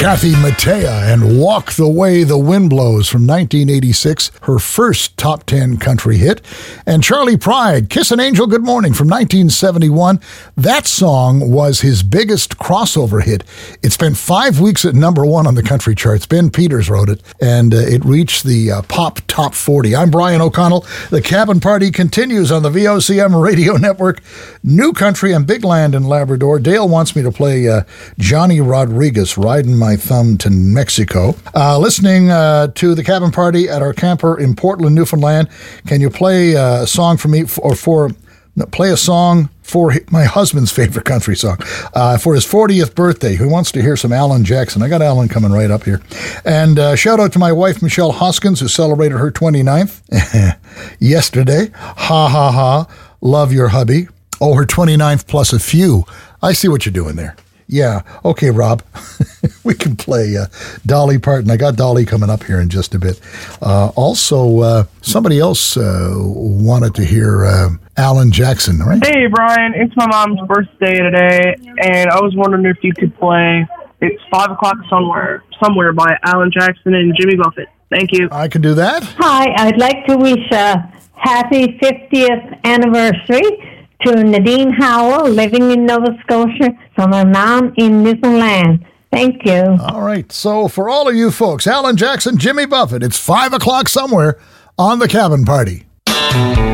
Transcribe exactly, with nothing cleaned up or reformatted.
Kathy Mattea and Walk the Way the Wind Blows from nineteen eighty-six, her first top ten country hit. And Charlie Pride, Kiss an Angel Good Morning from nineteen seventy-one. That song was his biggest crossover hit. It spent five weeks at number one on the country charts. Ben Peters wrote it, and uh, it reached the uh, pop top forty. I'm Brian O'Connell. The Cabin Party continues on the V O C M Radio Network. New Country and Big Land in Labrador. Dale wants me to play uh, Johnny Rodriguez, Riding My Thumb to Mexico. Uh, listening uh, to the Cabin Party at our camper in Portland, Newfoundland. Can you play uh, a song for me, f- or for, no, play a song for my husband's favorite country song, uh, for his fortieth birthday, who wants to hear some Alan Jackson. I got Alan coming right up here. And uh, shout out to my wife, Michelle Hoskins, who celebrated her twenty-ninth yesterday. Ha, ha, ha. Love your hubby. Oh, her twenty-ninth plus a few. I see what you're doing there. Yeah. Okay, Rob. We can play uh, Dolly Parton. I got Dolly coming up here in just a bit. Uh, also, uh, somebody else uh, wanted to hear uh, Alan Jackson, right? Hey, Brian. It's my mom's birthday today, and I was wondering if you could play It's five o'clock Somewhere somewhere by Alan Jackson and Jimmy Buffett. Thank you. I can do that. Hi, I'd like to wish a happy fiftieth anniversary to Nadine Howell, living in Nova Scotia, from her mom in Newfoundland. Thank you. All right. So for all of you folks, Alan Jackson, Jimmy Buffett, it's five o'clock somewhere on the Cabin Party.